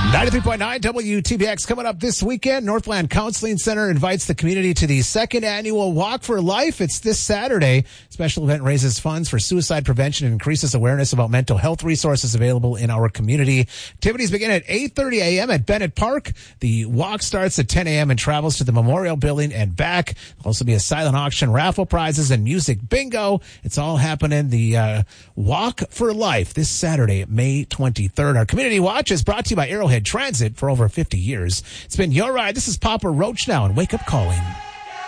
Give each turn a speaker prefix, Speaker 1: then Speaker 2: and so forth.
Speaker 1: 93.9 WTBX coming up this weekend. Northland Counseling Center invites the community to the second annual Walk for Life. It's this Saturday. Special event raises funds for suicide prevention and increases awareness about mental health resources available in our community. Activities begin at 8:30 a.m. at Bennett Park. The walk starts at 10 a.m. and travels to the Memorial Building and back. There'll also be a silent auction, raffle prizes, and music bingo. It's all happening. The Walk for Life this Saturday, May 23rd. Our Community Watch is brought to you by Arrowhead Transit for over 50 years. It's been your ride. This is Papa Roach now and Wake Up Calling.